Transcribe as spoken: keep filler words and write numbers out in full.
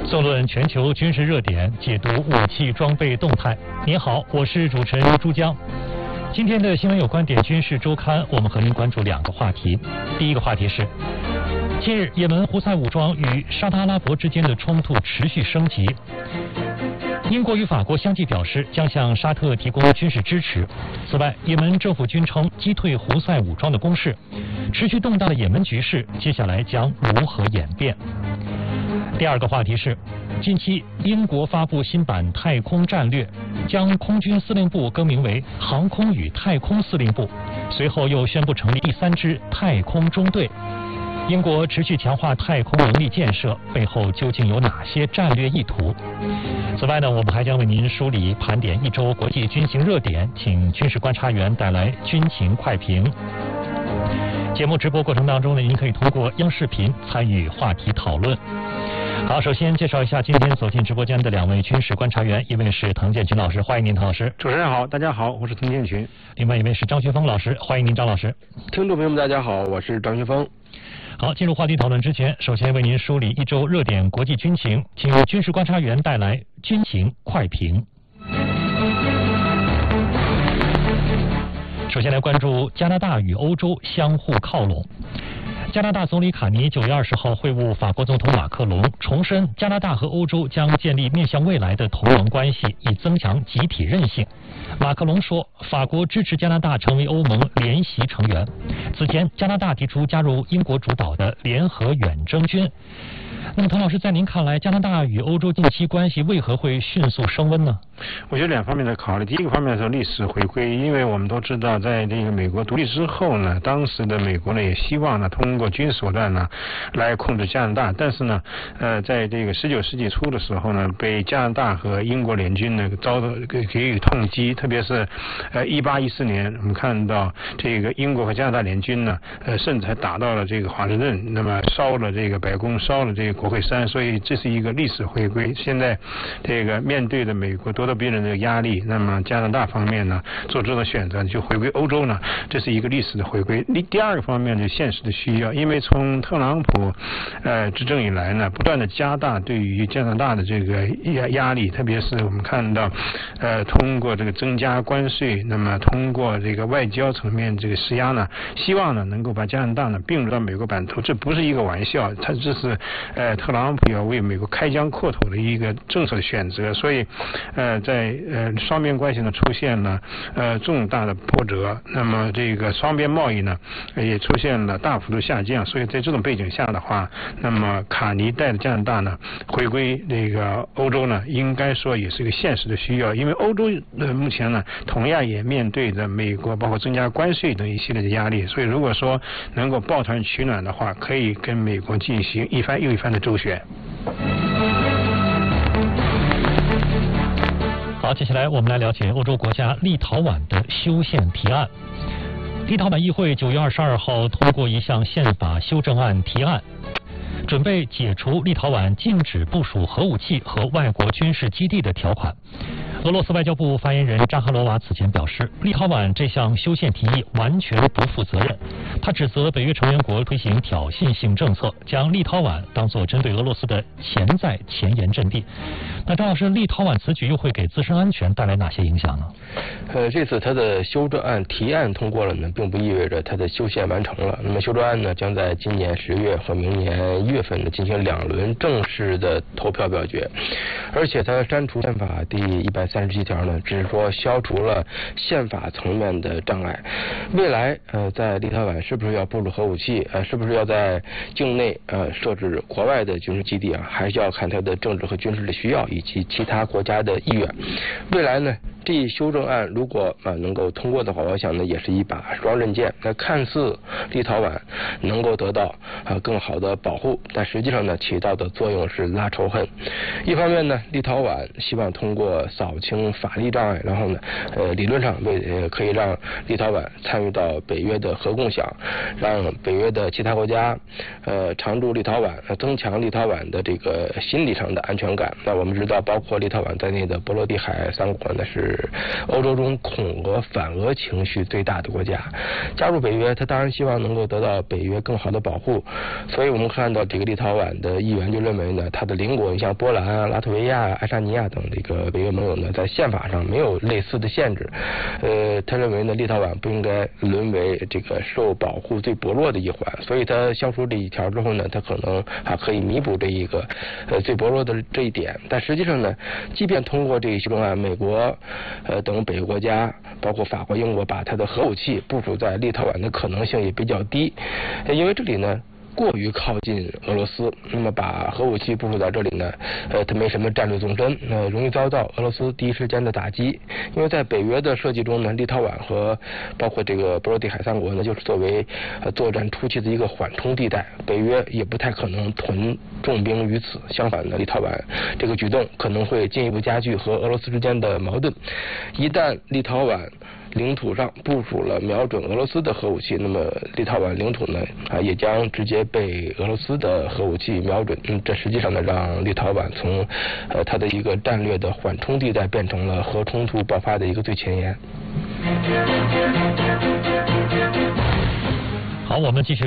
纵论全球军事热点，解读武器装备动态。您好，我是主持人朱江。今天的新闻有观点军事周刊，我们和您关注两个话题。第一个话题是，近日也门胡塞武装与沙特阿拉伯之间的冲突持续升级。英国与法国相继表示将向沙特提供军事支持。此外，也门政府军称击退胡塞武装的攻势。持续动荡的也门局势，接下来将如何演变？第二个话题是，近期英国发布新版太空战略，将空军司令部更名为航空与太空司令部，随后又宣布成立第三支太空中队。英国持续强化太空能力建设，背后究竟有哪些战略意图？此外呢，我们还将为您梳理盘点一周国际军情热点，请军事观察员带来军情快评。节目直播过程当中呢，您可以通过央视频参与话题讨论。好，首先介绍一下今天走进直播间的两位军事观察员，一位是滕建群老师，欢迎您，滕老师。 主持人好，大家好，我是滕建群。 另外一位是张学峰老师，欢迎您，张老师。 听众朋友们，大家好，我是张学峰。 好，进入话题讨论之前，首先为您梳理一周热点国际军情，请军事观察员带来军情快评。首先来关注加拿大与欧洲相互靠拢。加拿大总理卡尼九月二十号会晤法国总统马克龙，重申加拿大和欧洲将建立面向未来的同盟关系，以增强集体韧性。马克龙说，法国支持加拿大成为欧盟联席成员。此前，加拿大提出加入英国主导的联合远征军。那么，滕老师，在您看来，加拿大与欧洲近期关系为何会迅速升温呢？ 我觉得两方面的考虑。第一个方面是历史回归，因为我们都知道，在这个美国独立之后呢，当时的美国呢也希望呢通过军事手段呢来控制加拿大，但是呢，呃，在这个十九世纪初的时候呢，被加拿大和英国联军呢遭到给予痛击，特别是呃一八一四年，我们看到这个英国和加拿大联军呢，呃，甚至还打到了这个华盛顿，那么烧了这个白宫，烧了这个国会山，所以这是一个历史回归。现在这个面对着美国咄咄逼人的压力，那么加拿大方面呢做这种选择，就回归欧洲呢，这是一个历史的回归。第二个方面就现实的需要，因为从特朗普呃执政以来呢，不断的加大对于加拿大的这个压压力，特别是我们看到呃通过这个增加关税，那么通过这个外交层面这个施压呢，希望呢能够把加拿大呢并入到美国版图，这不是一个玩笑，它这是呃特朗普要为美国开疆扩土的一个政策选择，所以呃在呃双边关系呢出现了呃重大的波折，那么这个双边贸易呢也出现了大幅度下降，所以在这种背景下的话，那么卡尼带着加拿大呢回归这个欧洲呢，应该说也是一个现实的需要，因为欧洲呃目前呢同样也面对着美国包括增加关税等一系列的压力，所以如果说能够抱团取暖的话，可以跟美国进行一番又一番的周旋。 好，接下来我们来了解欧洲国家立陶宛的修宪提案。立陶宛议会九月二十二号通过一项宪法修正案提案，准备解除立陶宛禁止部署核武器和外国军事基地的条款。俄罗斯外交部发言人扎哈罗娃此前表示，立陶宛这项修宪提议完全不负责任。他指责北约成员国推行挑衅性政策，将立陶宛当作针对俄罗斯的潜在前沿阵地。那张老师，立陶宛此举又会给自身安全带来哪些影响呢？ 呃，这次他的修正案提案通过了呢，并不意味着他的修宪完成了。那么修正案呢，将在今年十月和明年一月份呢进行两轮正式的投票表决，而且他删除宪法第一百三十七条呢，只是说消除了宪法层面的障碍。未来呃，在立陶宛是不是要部署核武器，呃，是不是要在境内呃设置国外的军事基地啊，还是要看他的政治和军事的需要以及其他国家的意愿。未来呢，这一修正案如果啊、呃、能够通过的话，我想呢也是一把双刃剑。那看似立陶宛能够得到啊、呃、更好的保护，但实际上呢起到的作用是拉仇恨。一方面呢，立陶宛希望通过扫清法律障碍，然后呢呃理论上为呃可以让立陶宛参与到北约的核共享，让北约的其他国家呃常驻立陶宛，呃增强立陶宛的这个心理上的安全感。那我们知道，包括立陶宛在内的波罗的海三国呢是是欧洲中恐俄反俄情绪最大的国家。加入北约，他当然希望能够得到北约更好的保护，所以我们看到这个立陶宛的议员就认为呢，他的邻国像波兰啊、拉脱维亚、爱沙尼亚等这个北约盟友呢，在宪法上没有类似的限制。呃，他认为呢，立陶宛不应该沦为这个受保护最薄弱的一环，所以他消除这一条之后呢，他可能还可以弥补这一个呃最薄弱的这一点。但实际上呢，即便通过这一修正案，美国呃等北约国家，包括法国、英国，把他的核武器部署在立陶宛的可能性也比较低，因为这里呢过于靠近俄罗斯，那么把核武器部署在这里呢，呃，它没什么战略纵深，呃，容易遭到俄罗斯第一时间的打击。因为在北约的设计中呢，立陶宛和包括这个波罗的海三国呢，就是作为呃作战初期的一个缓冲地带，北约也不太可能屯重兵于此。相反呢，立陶宛这个举动可能会进一步加剧和俄罗斯之间的矛盾。一旦立陶宛领土上部署了瞄准俄罗斯的核武器，那么立陶宛领土呢啊也将直接被俄罗斯的核武器瞄准。嗯，这实际上呢让立陶宛从呃它的一个战略的缓冲地带变成了核冲突爆发的一个最前沿。 好，我们继续。